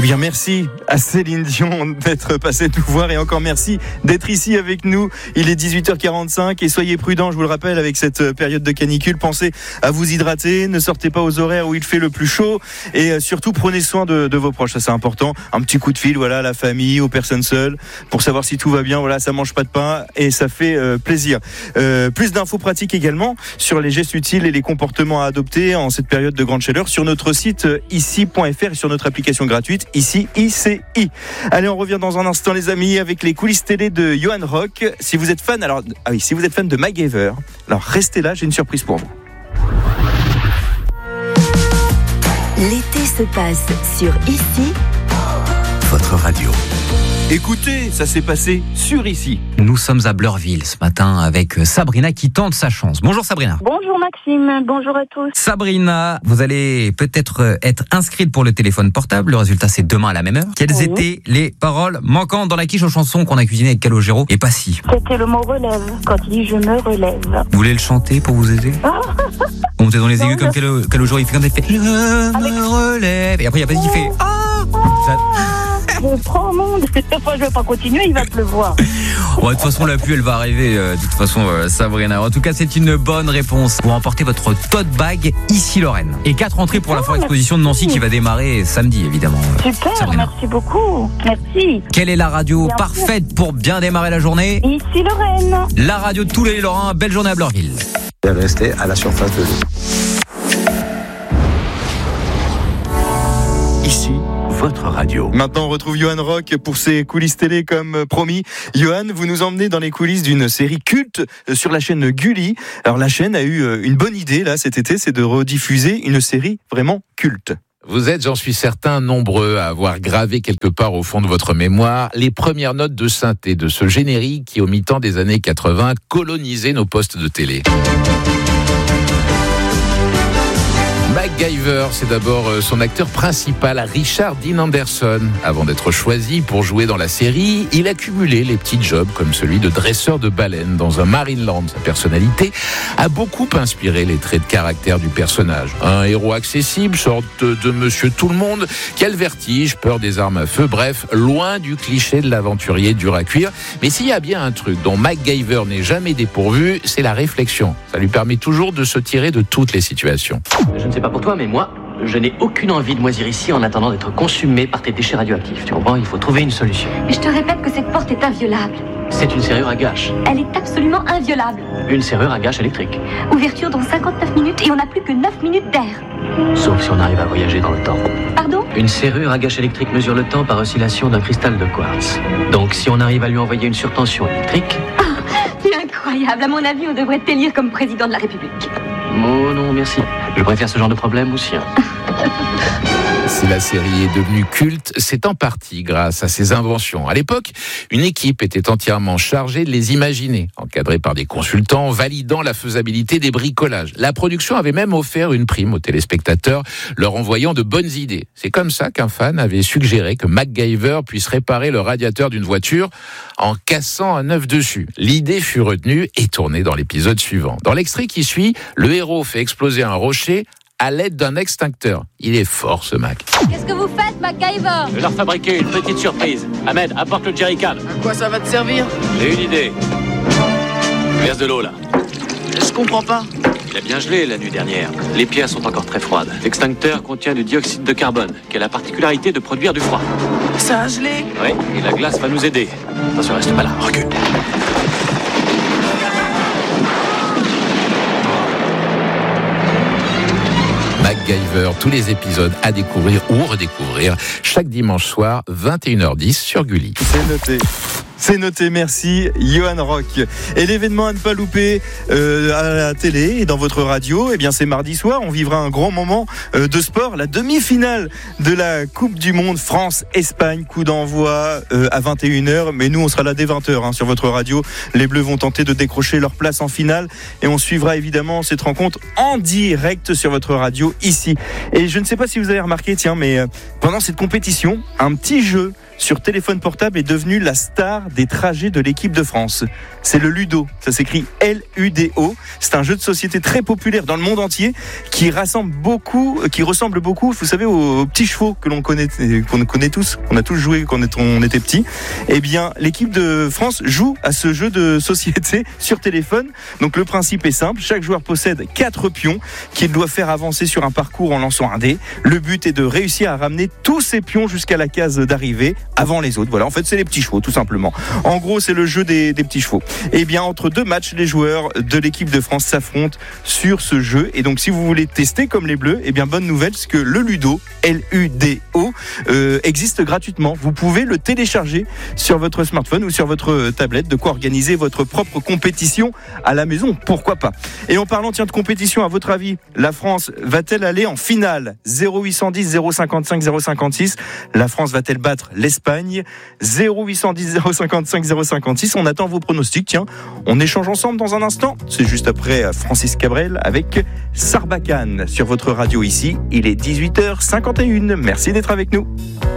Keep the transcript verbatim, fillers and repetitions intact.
bien, merci à Céline Dion d'être passée nous voir et encore merci d'être ici avec nous. Il est dix-huit heures quarante-cinq et soyez prudents, je vous le rappelle, avec cette période de canicule. Pensez à vous hydrater, ne sortez pas aux horaires où il fait le plus chaud et surtout prenez soin de, de vos proches, ça c'est important. Un petit coup de fil, voilà, à la famille, aux personnes seules, pour savoir si tout va bien. Voilà, ça mange pas de pain et ça fait euh, plaisir. Euh, plus d'infos pratiques également sur les gestes utiles et les comportements à adopter en cette période de grande chaleur sur notre site ici point f r et sur notre application gratuite ici I C I. Allez, on revient dans un instant les amis avec les coulisses télé de Johan Rock. Si vous êtes fan, alors ah oui, si vous êtes fan de MacGyver, alors restez là, j'ai une surprise pour vous. L'été se passe sur Ici, votre radio. Écoutez, ça s'est passé sur Ici. Nous sommes à Bleurville ce matin avec Sabrina qui tente sa chance. Bonjour Sabrina. Bonjour Maxime, bonjour à tous. Sabrina, vous allez peut-être être inscrite pour le téléphone portable. Le résultat c'est demain à la même heure. Quelles oui. étaient les paroles manquantes dans la quiche aux chansons qu'on a cuisinées avec Calogero et pas si? C'était le mot relève, quand il dit je me relève. Vous voulez le chanter pour vous aider? On monte dans les aigus non, comme je... Calogero il fait quand il fait je me avec... relève et après il y a pas qui fait ah oh ça... Je prends mon... Enfin, je vais pas continuer, il va pleuvoir. Bon, de toute façon, la pluie, elle va arriver. Euh, de toute façon, euh, Sabrina. En tout cas, c'est une bonne réponse. Vous remportez votre tote bag Ici Lorraine. Et quatre entrées pour la Foire Exposition de Nancy qui va démarrer samedi, évidemment. Super, Sabrina. Merci beaucoup. Merci. Quelle est la radio bien parfaite sûr. Pour bien démarrer la journée? Ici Lorraine. La radio de tous les Lorrains. Belle journée à Bleurville. Restez à la surface de l'eau. Ici, votre radio. Maintenant, on retrouve Johan Rock pour ses coulisses télé comme promis. Johan, vous nous emmenez dans les coulisses d'une série culte sur la chaîne Gulli. Alors, la chaîne a eu une bonne idée, là, cet été, c'est de rediffuser une série vraiment culte. Vous êtes, j'en suis certain, nombreux à avoir gravé quelque part au fond de votre mémoire les premières notes de synthé de ce générique qui, au mi-temps des années quatre-vingts, colonisait nos postes de télé. MacGyver, c'est d'abord son acteur principal, Richard Dean Anderson. Avant d'être choisi pour jouer dans la série, il a cumulé les petits jobs comme celui de dresseur de baleines dans un Marineland. Sa personnalité a beaucoup inspiré les traits de caractère du personnage. Un héros accessible, sorte de monsieur tout le monde, qui a le vertige, peur des armes à feu, bref, loin du cliché de l'aventurier dur à cuire. Mais s'il y a bien un truc dont MacGyver n'est jamais dépourvu, c'est la réflexion. Ça lui permet toujours de se tirer de toutes les situations. Je ne sais pas pour toi, mais moi, je n'ai aucune envie de moisir ici en attendant d'être consumé par tes déchets radioactifs. Tu comprends? Il faut trouver une solution. Mais je te répète que cette porte est inviolable. C'est une serrure à gâche. Elle est absolument inviolable. Une serrure à gâche électrique. Ouverture dans cinquante-neuf minutes et on n'a plus que neuf minutes d'air. Sauf si on arrive à voyager dans le temps. Pardon? Une serrure à gâche électrique mesure le temps par oscillation d'un cristal de quartz. Donc si on arrive à lui envoyer une surtension électrique... Ah, c'est incroyable. À mon avis, on devrait t'élire comme président de la République. Oh non, merci. Je préfère ce genre de problème au sien. Si la série est devenue culte, c'est en partie grâce à ses inventions. À l'époque, une équipe était entièrement chargée de les imaginer, encadrée par des consultants validant la faisabilité des bricolages. La production avait même offert une prime aux téléspectateurs, leur envoyant de bonnes idées. C'est comme ça qu'un fan avait suggéré que MacGyver puisse réparer le radiateur d'une voiture en cassant un œuf dessus. L'idée fut retenue et tournée dans l'épisode suivant. Dans l'extrait qui suit, le héros fait exploser un rocher à l'aide d'un extincteur. Il est fort, ce Mac. Qu'est-ce que vous faites, MacGyver? Je vais leur fabriquer une petite surprise. Ahmed, apporte le jerrycan. À quoi ça va te servir? J'ai une idée. Verse de l'eau, là. Je comprends pas. Il a bien gelé la nuit dernière. Les pierres sont encore très froides. L'extincteur contient du dioxyde de carbone, qui a la particularité de produire du froid. Ça a gelé? Oui, et la glace va nous aider. Attention, reste pas là. Recule. MacGyver, tous les épisodes à découvrir ou redécouvrir chaque dimanche soir, vingt et une heures dix sur Gulli. C'est noté. C'est noté, merci Johan Rock. Et l'événement à ne pas louper euh, à la télé et dans votre radio, eh bien c'est mardi soir, on vivra un grand moment euh, de sport, la demi-finale de la Coupe du Monde France-Espagne, coup d'envoi euh, à vingt et une heures, mais nous on sera là dès vingt heures hein, sur votre radio. Les Bleus vont tenter de décrocher leur place en finale et on suivra évidemment cette rencontre en direct sur votre radio ici. Et je ne sais pas si vous avez remarqué, tiens, mais euh, pendant cette compétition, un petit jeu sur téléphone portable est devenu la star des trajets de l'équipe de France. C'est le Ludo, ça s'écrit L U D O. C'est un jeu de société très populaire dans le monde entier qui rassemble beaucoup, qui ressemble beaucoup, vous savez, aux, aux petits chevaux que l'on connaît, qu'on connaît tous, qu'on a tous joué quand on était petit. Eh bien, l'équipe de France joue à ce jeu de société sur téléphone. Donc le principe est simple, chaque joueur possède quatre pions qu'il doit faire avancer sur un parcours en lançant un dé. Le but est de réussir à ramener tous ces pions jusqu'à la case d'arrivée avant les autres. Voilà, en fait, c'est les petits chevaux, tout simplement. En gros, c'est le jeu des, des petits chevaux. Et bien, entre deux matchs, les joueurs de l'équipe de France s'affrontent sur ce jeu. Et donc, si vous voulez tester comme les Bleus, eh bien, bonne nouvelle, c'est que le Ludo, L U D O, euh, existe gratuitement. Vous pouvez le télécharger sur votre smartphone ou sur votre tablette, de quoi organiser votre propre compétition à la maison, pourquoi pas. Et en parlant tiens de compétition, à votre avis, la France va-t-elle aller en finale? Zéro huit cent dix zéro cinquante-cinq zéro cinquante-six. La France va-t-elle battre l'Espagne? Zéro huit cent dix zéro cinquante-cinq zéro cinquante-six. On attend vos pronostics. Tiens, on échange ensemble dans un instant. C'est juste après Francis Cabrel avec Sarbacane sur votre radio ici. Il est dix-huit heures cinquante et une. Merci d'être avec nous.